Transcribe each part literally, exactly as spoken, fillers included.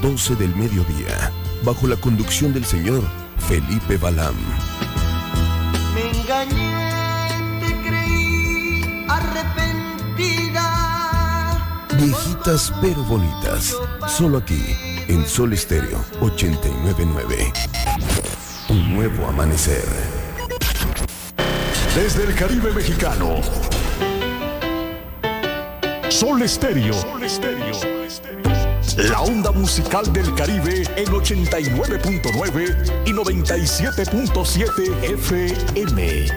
doce del mediodía, bajo la conducción del señor Felipe Balam. Me engañé, te creí arrepentida. Viejitas pero bonitas, solo aquí, en Sol Estéreo ochenta y nueve punto nueve. Un nuevo amanecer. Desde el Caribe mexicano, Sol Estéreo. Sol Estéreo. La onda musical del Caribe en ochenta y nueve punto nueve y noventa y siete punto siete F M.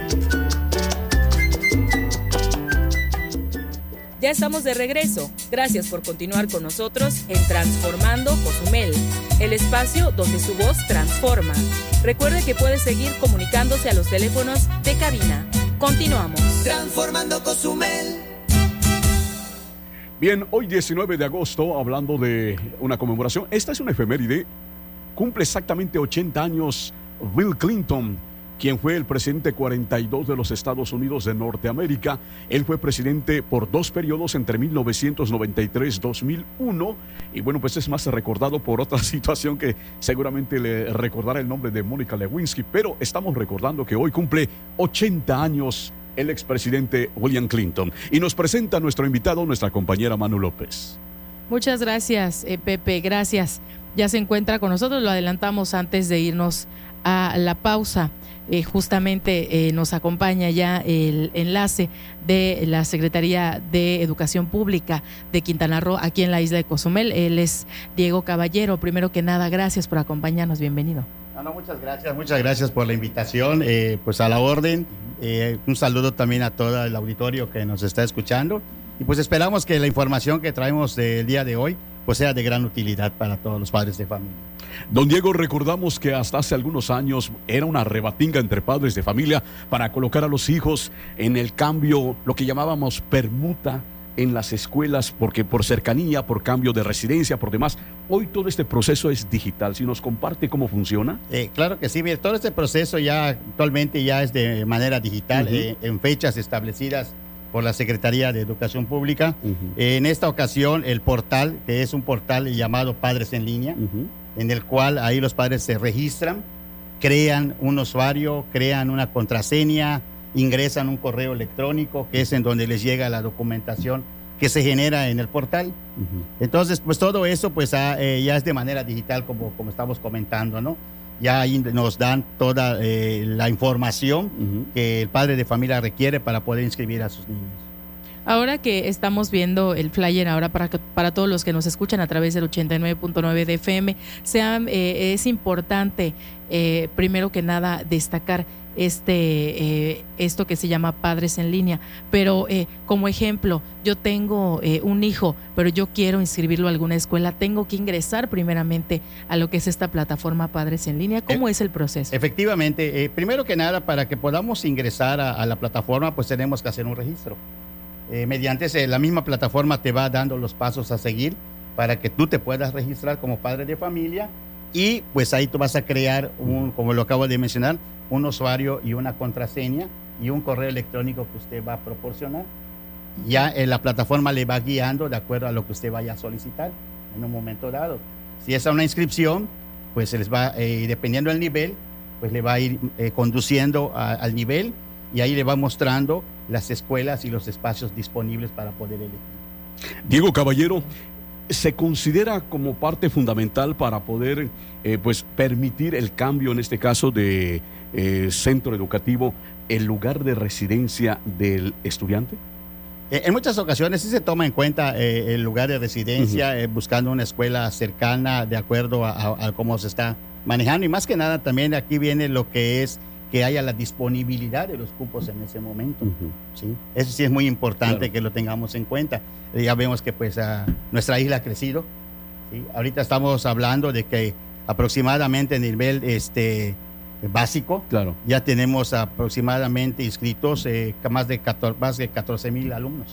Ya estamos de regreso. Gracias por continuar con nosotros en Transformando Cozumel, el espacio donde su voz transforma. Recuerde que puede seguir comunicándose a los teléfonos de cabina. Continuamos. Transformando Cozumel. Bien, hoy diecinueve de agosto, hablando de una conmemoración, esta es una efeméride, cumple exactamente ochenta años Bill Clinton, quien fue el presidente cuarenta y dos de los Estados Unidos de Norteamérica. Él fue presidente por dos periodos entre mil novecientos noventa y tres y dos mil uno, y bueno, pues es más recordado por otra situación que seguramente le recordará el nombre de Mónica Lewinsky, pero estamos recordando que hoy cumple ochenta años el expresidente William Clinton. Y nos presenta a nuestro invitado, nuestra compañera Manu López. Muchas gracias, eh, Pepe, gracias. Ya se encuentra con nosotros, lo adelantamos antes de irnos a la pausa. Eh, justamente eh, nos acompaña ya el enlace de la Secretaría de Educación Pública de Quintana Roo, aquí en la isla de Cozumel. Él es Diego Caballero. Primero que nada, gracias por acompañarnos, bienvenido. No, no, muchas gracias, muchas gracias por la invitación, eh, pues a la orden. Eh, un saludo también a todo el auditorio que nos está escuchando, y pues esperamos que la información que traemos del día de hoy pues sea de gran utilidad para todos los padres de familia. Don Diego, recordamos que hasta hace algunos años era una rebatinga entre padres de familia para colocar a los hijos en el cambio, lo que llamábamos permuta en las escuelas, porque por cercanía, por cambio de residencia, por demás. Hoy todo este proceso es digital. ¿Si nos comparte cómo funciona? Eh, claro que sí, mire, todo este proceso ya actualmente ya es de manera digital, uh-huh. eh, en fechas establecidas por la Secretaría de Educación Pública. Uh-huh. Eh, en esta ocasión, el portal, que es un portal llamado Padres en Línea, uh-huh. en el cual ahí los padres se registran, crean un usuario, crean una contraseña, ingresan un correo electrónico, que es en donde les llega la documentación que se genera en el portal. Uh-huh. Entonces, pues todo eso pues ah, eh, ya es de manera digital, como, como estamos comentando, ¿no? Ya ahí nos dan toda eh, la información uh-huh. que el padre de familia requiere para poder inscribir a sus niños. Ahora que estamos viendo el flyer, ahora para, para todos los que nos escuchan a través del ochenta y nueve punto nueve de F M, sea, eh, es importante, eh, primero que nada, destacar este eh, esto que se llama Padres en Línea, pero eh, como ejemplo, yo tengo eh, un hijo, pero yo quiero inscribirlo a alguna escuela, tengo que ingresar primeramente a lo que es esta plataforma Padres en Línea. ¿Cómo e- es el proceso? Efectivamente, eh, primero que nada, para que podamos ingresar a, a la plataforma, pues tenemos que hacer un registro. Eh, mediante ese, la misma plataforma te va dando los pasos a seguir para que tú te puedas registrar como padre de familia, y pues ahí tú vas a crear, un, como lo acabo de mencionar, un usuario y una contraseña y un correo electrónico que usted va a proporcionar. Ya en la plataforma le va guiando de acuerdo a lo que usted vaya a solicitar en un momento dado. Si es a una inscripción, pues se les va, eh, dependiendo del nivel, pues le va a ir eh, conduciendo a, al nivel, y ahí le va mostrando las escuelas y los espacios disponibles para poder elegir. Diego Caballero, ¿se considera como parte fundamental para poder eh, pues permitir el cambio, en este caso de eh, centro educativo, el lugar de residencia del estudiante? Eh, en muchas ocasiones sí se toma en cuenta eh, el lugar de residencia, uh-huh. eh, buscando una escuela cercana de acuerdo a, a, a cómo se está manejando, y más que nada también aquí viene lo que es que haya la disponibilidad de los cupos en ese momento. Uh-huh. ¿Sí? Eso sí es muy importante, claro, que lo tengamos en cuenta. Eh, ya vemos que pues uh, nuestra isla ha crecido. ¿Sí? Ahorita estamos hablando de que aproximadamente en nivel este, básico, claro, ya tenemos aproximadamente inscritos eh, más de catorce mil alumnos.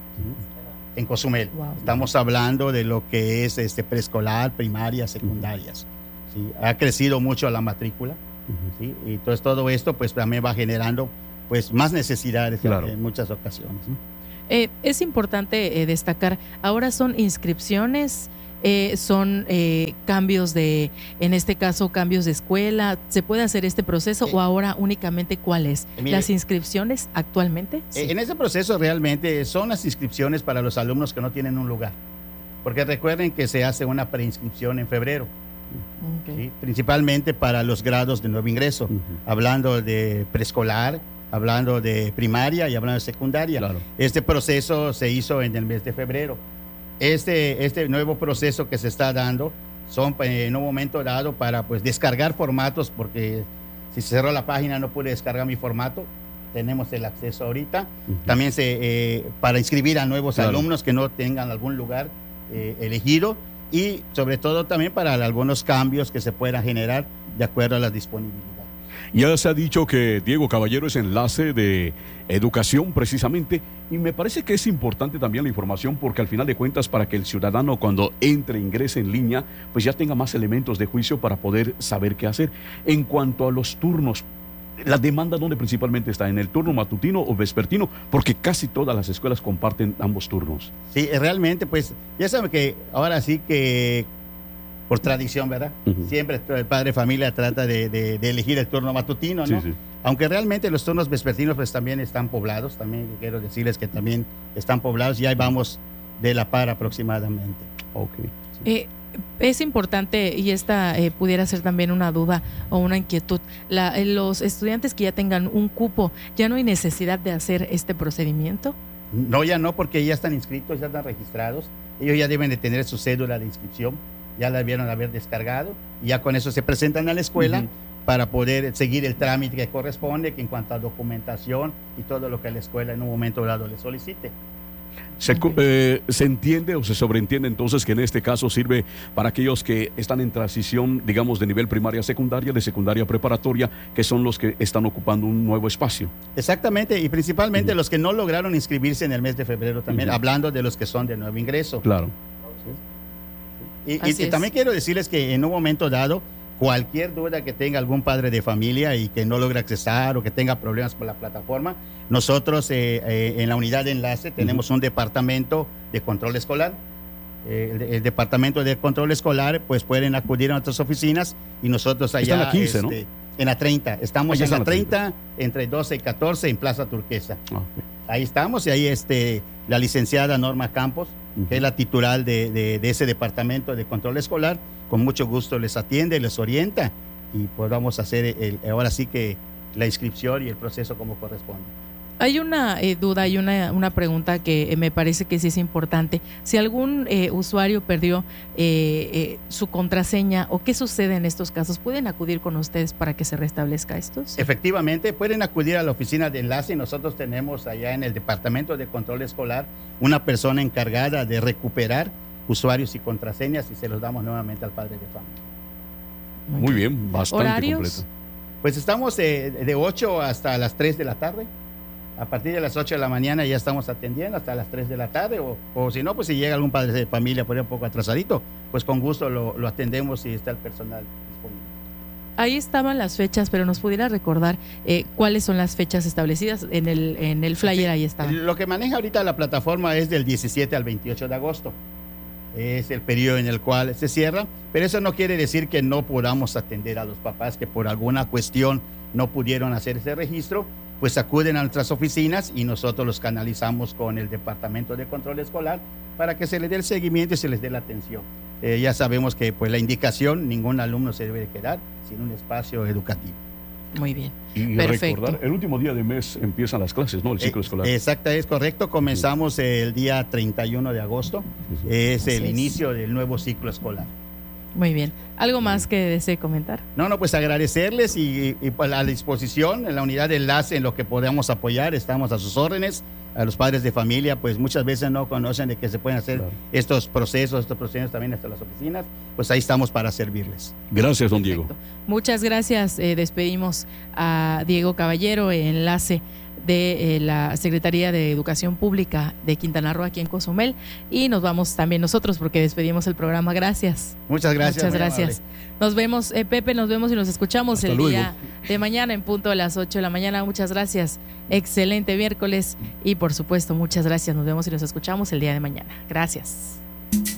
¿Sí? En Cozumel. Wow. Estamos hablando de lo que es este, preescolar, primaria, secundarias. ¿Sí? Ha crecido mucho la matrícula. ¿Sí? Y entonces todo esto pues también va generando pues más necesidades, claro, en muchas ocasiones, ¿no? Eh, es importante eh, destacar, ahora son inscripciones eh, son eh, cambios de, en este caso, cambios de escuela. ¿Se puede hacer este proceso sí. o ahora únicamente cuál es? Mire, ¿Las inscripciones actualmente? Sí. En ese proceso realmente son las inscripciones para los alumnos que no tienen un lugar. Porque recuerden que se hace una preinscripción en febrero. Okay. ¿Sí? Principalmente para los grados de nuevo ingreso, uh-huh. hablando de preescolar, hablando de primaria y hablando de secundaria. Claro. Este proceso se hizo en el mes de febrero. Este, este nuevo proceso que se está dando son en un momento dado para pues descargar formatos, porque si se cerró la página no pude descargar mi formato. Tenemos el acceso ahorita. Uh-huh. También se, eh, para inscribir a nuevos claro. alumnos que no tengan algún lugar eh, elegido, y sobre todo también para algunos cambios que se puedan generar de acuerdo a la disponibilidad. Ya se ha dicho que Diego Caballero es enlace de educación precisamente, y me parece que es importante también la información, porque al final de cuentas, para que el ciudadano cuando entre, ingrese en línea, pues ya tenga más elementos de juicio para poder saber qué hacer. En cuanto a los turnos, la demanda, ¿dónde principalmente está? ¿En el turno matutino o vespertino? Porque casi todas las escuelas comparten ambos turnos. Sí, realmente, pues, ya saben que ahora sí que por tradición, ¿verdad? Uh-huh. Siempre el padre de familia trata de, de, de elegir el turno matutino, ¿no? Sí, sí. Aunque realmente los turnos vespertinos pues también están poblados, también quiero decirles que también están poblados, y ahí vamos de la par aproximadamente. Ok. Sí. Eh, Es importante, y esta eh, pudiera ser también una duda o una inquietud, la, eh, los estudiantes que ya tengan un cupo, ¿ya no hay necesidad de hacer este procedimiento? No, ya no, porque ya están inscritos, ya están registrados, ellos ya deben de tener su cédula de inscripción, ya la debieron haber descargado, y ya con eso se presentan a la escuela uh-huh. para poder seguir el trámite que corresponde, que en cuanto a documentación y todo lo que la escuela en un momento dado le solicite. Se, eh, se entiende o se sobreentiende entonces que en este caso sirve para aquellos que están en transición, digamos, de nivel primaria a secundaria, de secundaria a preparatoria, que son los que están ocupando un nuevo espacio. Exactamente, y principalmente uh-huh. los que no lograron inscribirse en el mes de febrero también, uh-huh. hablando de los que son de nuevo ingreso. Claro. ¿Sí? Y, y, y también quiero decirles que en un momento dado, cualquier duda que tenga algún padre de familia y que no logre accesar o que tenga problemas con la plataforma, nosotros eh, eh, en la unidad de enlace tenemos uh-huh. un departamento de control escolar. Eh, el, el departamento de control escolar, pues pueden acudir a nuestras oficinas, y nosotros allá... Está en la quince, este, ¿no? En la treinta. Estamos en la treinta, treinta, entre doce y catorce, en Plaza Turquesa. Okay. Ahí estamos, y ahí este, la licenciada Norma Campos, uh-huh. que es la titular de, de, de ese departamento de control escolar, con mucho gusto les atiende, les orienta, y pues vamos a hacer el, ahora sí que la inscripción y el proceso como corresponde. Hay una eh, duda y una, una pregunta que eh, me parece que sí es importante. Si algún eh, usuario perdió eh, eh, su contraseña, o qué sucede en estos casos, ¿pueden acudir con ustedes para que se restablezca estos? Efectivamente, pueden acudir a la oficina de enlace, y nosotros tenemos allá en el departamento de control escolar una persona encargada de recuperar usuarios y contraseñas, y se los damos nuevamente al padre de familia. Muy bien, bastante ¿Horarios? completo. Pues estamos eh, de ocho hasta las tres de la tarde. A partir de las ocho de la mañana ya estamos atendiendo hasta las tres de la tarde, o, o si no, pues si llega algún padre de familia por ahí un poco atrasadito, pues con gusto lo, lo atendemos y está el personal disponible. Ahí estaban las fechas, pero nos pudiera recordar eh, cuáles son las fechas establecidas en el, en el flyer. Sí, ahí está. Lo que maneja ahorita la plataforma es del diecisiete al veintiocho de agosto. Es el periodo en el cual se cierra, pero eso no quiere decir que no podamos atender a los papás que por alguna cuestión no pudieron hacer ese registro. Pues acuden a nuestras oficinas y nosotros los canalizamos con el Departamento de Control Escolar para que se les dé el seguimiento y se les dé la atención. Eh, ya sabemos que pues la indicación, ningún alumno se debe de quedar sin un espacio educativo. Muy bien. Y perfecto. Recordar, el último día de mes empiezan las clases, ¿no? El ciclo eh, escolar. Exacto, es correcto. Comenzamos el día treinta y uno de agosto. Es Así el es. inicio del nuevo ciclo escolar. Muy bien. ¿Algo más que desee comentar? No, no, pues agradecerles y, y a la disposición en la unidad de enlace en lo que podamos apoyar, estamos a sus órdenes. A los padres de familia, pues muchas veces no conocen de que se pueden hacer claro. estos procesos, estos procesos también hasta las oficinas, pues ahí estamos para servirles. Gracias, don Diego. Perfecto. Muchas gracias. Eh, despedimos a Diego Caballero, enlace de eh, la Secretaría de Educación Pública de Quintana Roo, aquí en Cozumel, y nos vamos también nosotros porque despedimos el programa. Gracias. Muchas gracias. Muchas gracias. Nos vemos, eh, Pepe, nos vemos y nos escuchamos Hasta el luego. día de mañana en punto de las ocho de la mañana. Muchas gracias. Excelente miércoles y por supuesto, muchas gracias. Nos vemos y nos escuchamos el día de mañana. Gracias.